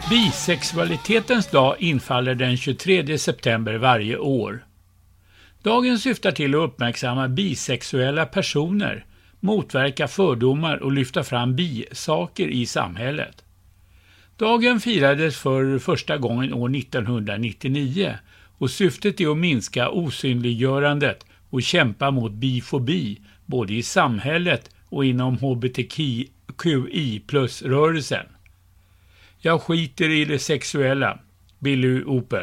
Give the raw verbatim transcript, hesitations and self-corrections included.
Bisexualitetens dag infaller den tjugotredje september varje år. Dagen syftar till att uppmärksamma bisexuella personer, motverka fördomar och lyfta fram bisaker i samhället. Dagen firades för första gången år nittonhundranittionio och syftet är att minska osynliggörandet och kämpa mot bifobi både i samhället och inom H B T Q I plus-rörelsen. Jag skiter i det sexuella, Billy Opel.